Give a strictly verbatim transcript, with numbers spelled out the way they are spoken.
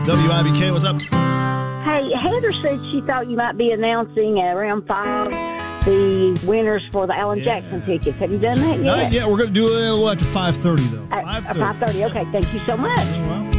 W I B K, what's up? Hey, Heather said she thought you might be announcing at around five the winners for the Alan yeah. Jackson tickets. Have you done that yet? Not yet. We're going to do it a little after five thirty, though. At five thirty. Okay, thank you so much. Well,